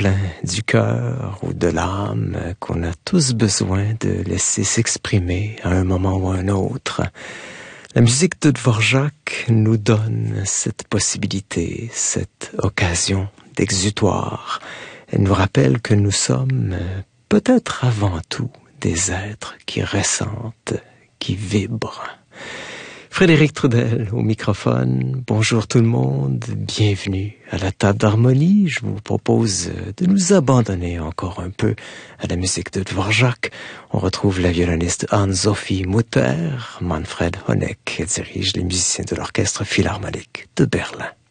plein du cœur ou de l'âme qu'on a tous besoin de laisser s'exprimer à un moment ou à un autre. La musique de Dvorak nous donne cette possibilité, cette occasion d'exutoire. Elle nous rappelle que nous sommes peut-être avant tout des êtres qui ressentent, qui vibrent. Frédéric Trudel au microphone. Bonjour tout le monde, bienvenue à la table d'harmonie. Je vous propose de nous abandonner encore un peu à la musique de Dvorak. On retrouve la violoniste Anne-Sophie Mutter. Manfred Honeck dirige les musiciens de l'Orchestre Philharmonique de Berlin.